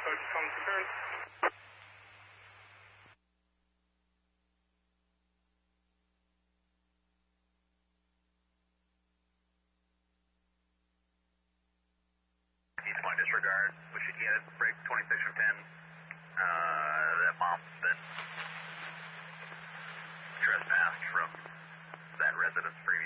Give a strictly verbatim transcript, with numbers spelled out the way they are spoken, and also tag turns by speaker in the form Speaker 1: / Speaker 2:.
Speaker 1: code comes return.
Speaker 2: East point disregard, Wichita, break twenty-six from ten. Uh, that mom's been trespassed from that residence previous.